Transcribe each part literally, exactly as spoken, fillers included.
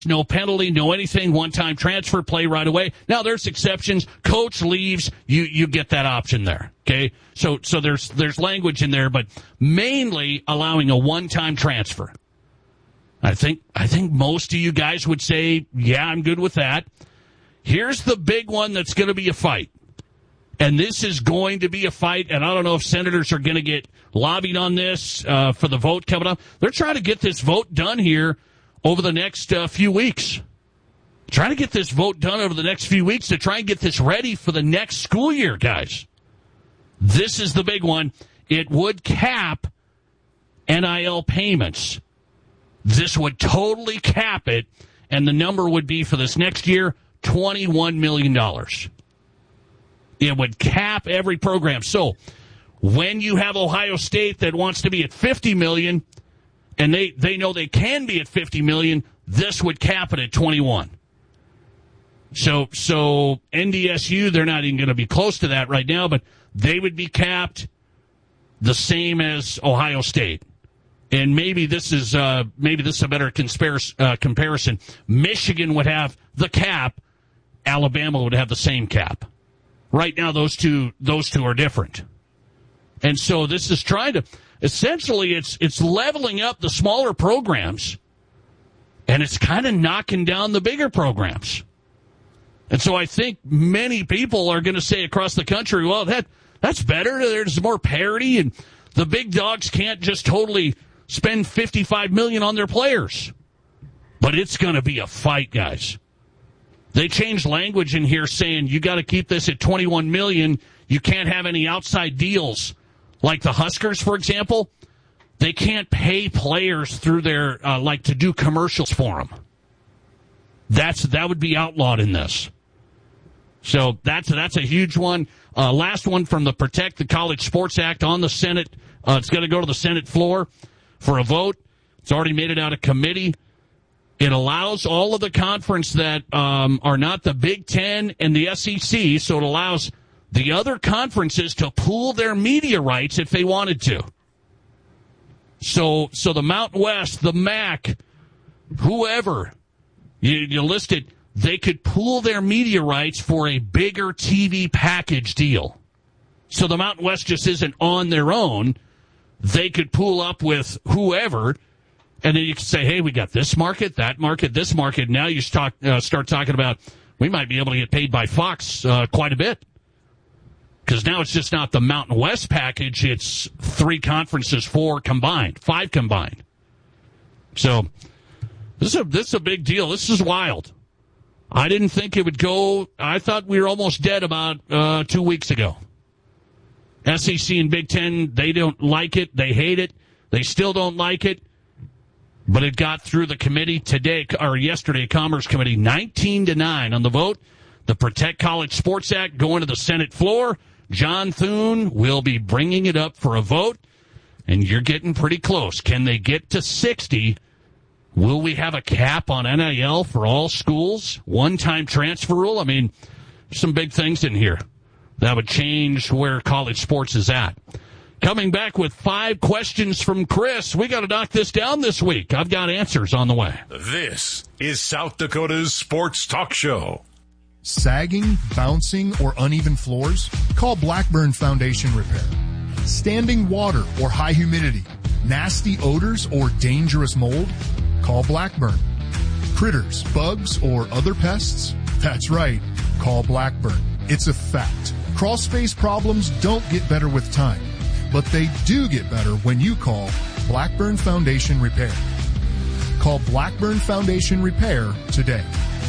No penalty, no anything, one-time transfer, play right away. Now, there's exceptions. Coach leaves, you you get that option there, okay? So so there's there's language in there, but mainly allowing a one-time transfer. I think I think most of you guys would say, yeah, I'm good with that. Here's the big one that's going to be a fight. And this is going to be a fight, and I don't know if senators are going to get lobbied on this uh, for the vote coming up. They're trying to get this vote done here over the next uh, few weeks. Trying to get this vote done over the next few weeks to try and get this ready for the next school year, guys. This is the big one. It would cap N I L payments. This would totally cap it, and the number would be for this next year, twenty-one million dollars. It would cap every program. So when you have Ohio State that wants to be at fifty million dollars, and they, they know they can be at fifty million dollars, this would cap it at twenty-one. So so N D S U, they're not even going to be close to that right now, but they would be capped the same as Ohio State. And maybe this is uh, maybe this is a better conspiracy, uh, comparison. Michigan would have the cap. Alabama would have the same cap. Right now, those two those two are different. And so this is trying to essentially it's it's leveling up the smaller programs, and it's kind of knocking down the bigger programs. And so I think many people are going to say across the country, well, that that's better. There's more parity, and the big dogs can't just totally spend fifty-five million dollars on their players. But it's going to be a fight, guys. They changed language in here saying you got to keep this at twenty-one million dollars. You can't have any outside deals. Like the Huskers, for example, they can't pay players through their, uh, like to do commercials for them. That's, that would be outlawed in this. So that's, that's a huge one. Uh, last one from the Protect the College Sports Act on the Senate. Uh, it's going to go to the Senate floor for a vote. It's already made it out of committee. It allows all of the conference that um, are not the Big Ten and the S E C, so it allows the other conferences to pool their media rights if they wanted to. So so the Mountain West, the M A C, whoever, you, you list it, they could pool their media rights for a bigger T V package deal. So the Mountain West just isn't on their own. They could pool up with whoever. And then you can say, hey, we got this market, that market, this market. Now you start, uh, start talking about we might be able to get paid by Fox uh, quite a bit. Because now it's just not the Mountain West package. It's three conferences, four combined, five combined. So this is a, this is a big deal. This is wild. I didn't think it would go. I thought we were almost dead about uh, two weeks ago. S E C and Big Ten, they don't like it. They hate it. They still don't like it. But it got through the committee today, or yesterday, Commerce Committee, nineteen to nine on the vote. The Protect College Sports Act going to the Senate floor. John Thune will be bringing it up for a vote, and you're getting pretty close. Can they get to sixty? Will we have a cap on N I L for all schools? One-time transfer rule? I mean, some big things in here that would change where college sports is at. Coming back with five questions from Chris. We got to knock this down this week. I've got answers on the way. This is South Dakota's Sports Talk Show. Sagging, bouncing, or uneven floors? Call Blackburn Foundation Repair. Standing water or high humidity? Nasty odors or dangerous mold? Call Blackburn. Critters, bugs, or other pests? That's right. Call Blackburn. It's a fact. Crawl space problems don't get better with time, but they do get better when you call Blackburn Foundation Repair. Call Blackburn Foundation Repair today.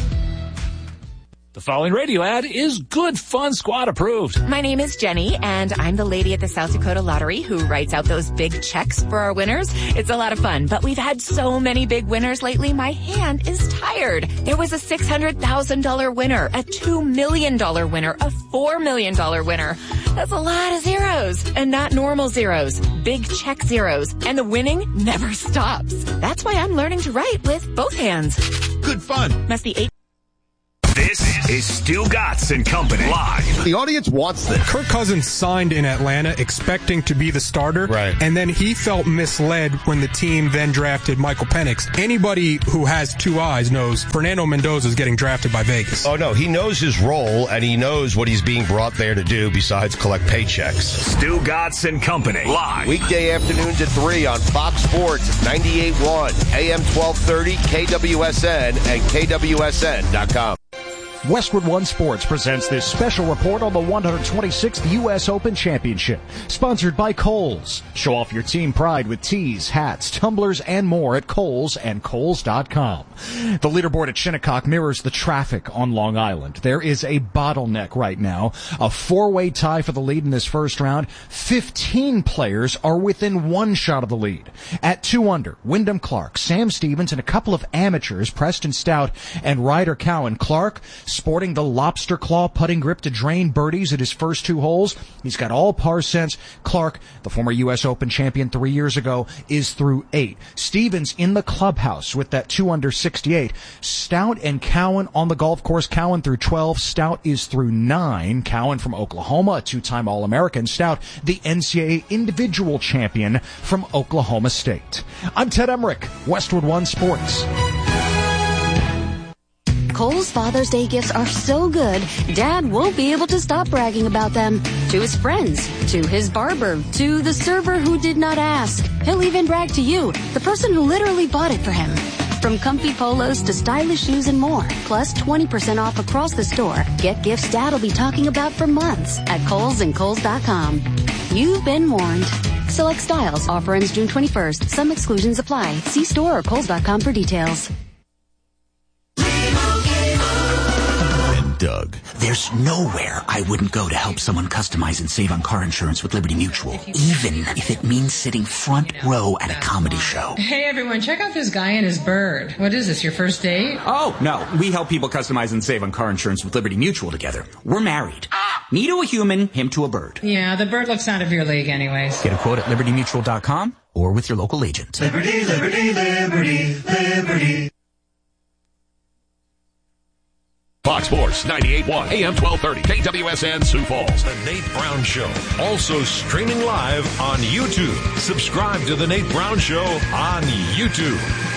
The following radio ad is Good Fun Squad approved. My name is Jenny, and I'm the lady at the South Dakota Lottery who writes out those big checks for our winners. It's a lot of fun, but we've had so many big winners lately, my hand is tired. There was a six hundred thousand dollars winner, a two million dollars winner, a four million dollars winner. That's a lot of zeros, and not normal zeros, big check zeros, and the winning never stops. That's why I'm learning to write with both hands. Good fun. Must be eight. This is Stu Gatz and Company live. The audience wants this. Kirk Cousins signed in Atlanta expecting to be the starter, right. and then he felt misled when the team then drafted Michael Penix. Anybody who has two eyes knows Fernando Mendoza is getting drafted by Vegas. Oh, no, he knows his role, and he knows what he's being brought there to do besides collect paychecks. Stu Gatz and Company live. Weekday afternoons at three on Fox Sports, ninety-eight point one, A M twelve thirty, K W S N, and K W S N dot com. Westwood One Sports presents this special report on the one hundred twenty-sixth U S Open Championship, sponsored by Kohl's. Show off your team pride with tees, hats, tumblers, and more at Kohl's and Kohl's dot com. The leaderboard at Shinnecock mirrors the traffic on Long Island. There is a bottleneck right now, a four-way tie for the lead in this first round. Fifteen players are within one shot of the lead. At two under, Wyndham Clark, Sam Stevens, and a couple of amateurs, Preston Stout and Ryder Cowan. Clark sporting the lobster claw putting grip to drain birdies at his first two holes. He's got all par since. Clark, the former U S Open champion three years ago, is through eight. Stevens in the clubhouse with that two under sixty-eight. Stout and Cowan on the golf course. Cowan through twelve. Stout is through nine. Cowan from Oklahoma, a two-time All-American. Stout, the N C double A individual champion from Oklahoma State. I'm Ted Emmerich, Westwood One Sports. Kohl's Father's Day gifts are so good, Dad won't be able to stop bragging about them. To his friends, to his barber, to the server who did not ask. He'll even brag to you, the person who literally bought it for him. From comfy polos to stylish shoes and more, plus twenty percent off across the store. Get gifts Dad'll be talking about for months at Kohl's and Kohl's dot com. You've been warned. Select styles. Offer ends June twenty-first. Some exclusions apply. See store or Kohl's dot com for details. Doug. There's nowhere I wouldn't go to help someone customize and save on car insurance with Liberty Mutual, even if it means sitting front row at a comedy show. Hey everyone, check out this guy and his bird. What is this, your first date? Oh, no. We help people customize and save on car insurance with Liberty Mutual together. We're married. Me to a human, him to a bird. Yeah, the bird looks out of your league anyways. Get a quote at Liberty Mutual dot com or with your local agent. Liberty, Liberty, Liberty, Liberty. Fox Sports ninety-eight point one, A M twelve thirty, K W S N Sioux Falls. The Nate Brown Show. Also streaming live on YouTube. Subscribe to The Nate Brown Show on YouTube.